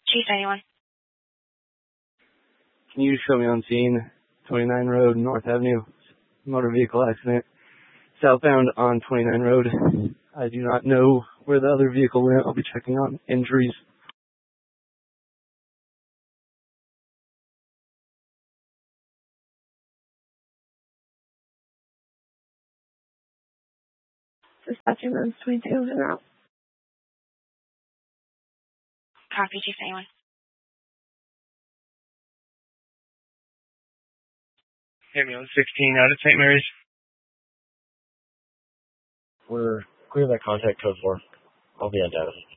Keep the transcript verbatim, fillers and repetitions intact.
Chief, anyone? Can you show me on scene, twenty-nine Road, North Avenue, motor vehicle accident, southbound on twenty-nine Road. I do not know where the other vehicle went. I'll be checking on injuries. Dispatching runs twenty-two and out. Copy, Chief, anyone? Ambulance sixteen out of Saint Mary's. We're clear that contact code four. I'll be on data.